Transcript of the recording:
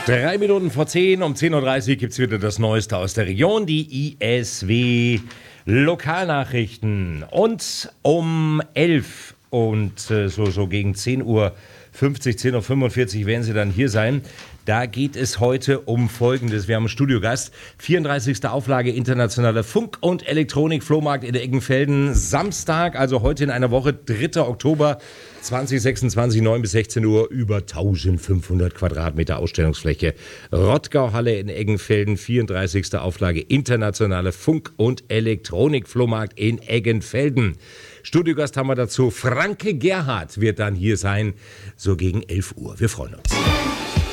3 Minuten vor 10, um 10.30 Uhr gibt es wieder das Neueste aus der Region, die ISW Lokalnachrichten. Und um 11 und so gegen 10.50 Uhr, 10.45 Uhr werden sie dann hier sein. Da geht es heute um Folgendes. Wir haben einen Studiogast. 34. Auflage Internationaler Funk- und Elektronik-Flohmarkt in Eggenfelden. Samstag, also heute in einer Woche, 3. Oktober 2026, 9 bis 16 Uhr, über 1500 Quadratmeter Ausstellungsfläche. Rottgau-Halle in Eggenfelden, 34. Auflage Internationale Funk- und Elektronik-Flohmarkt in Eggenfelden. Studiogast haben wir dazu. Franke Gerhardt wird dann hier sein, so gegen 11 Uhr. Wir freuen uns.